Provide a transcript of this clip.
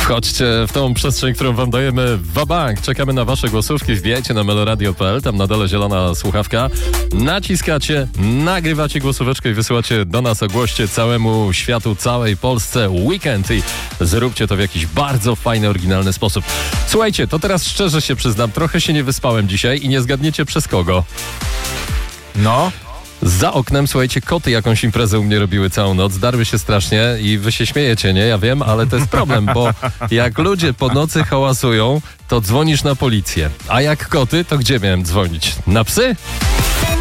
Wchodźcie w tą przestrzeń, którą wam dajemy w bank. Czekamy na wasze głosówki. Wbijajcie na meloradio.pl, tam na dole zielona słuchawka. Naciskacie, nagrywacie głosóweczkę i wysyłacie do nas. Ogłoście całemu światu, całej Polsce weekend i zróbcie to w jakiś bardzo fajny, oryginalny sposób. Słuchajcie, to teraz szczerze się przyznam, trochę się nie wyspałem dzisiaj i nie zgadniecie przez kogo. No. Za oknem, słuchajcie, koty jakąś imprezę u mnie robiły całą noc, darły się strasznie i wy się śmiejecie, nie? Ja wiem, ale to jest problem, bo jak ludzie po nocy hałasują, to dzwonisz na policję. A jak koty, to gdzie miałem dzwonić? Na psy?